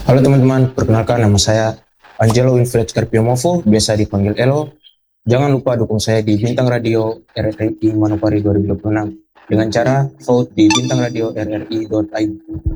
Halo teman-teman, perkenalkan nama saya Angelo Wilfred Scarpiomovo, biasa dipanggil Elo. Jangan lupa dukung saya di Bintang Radio RRI Manokwari 2026 dengan cara vote di bintangradio.rri.id.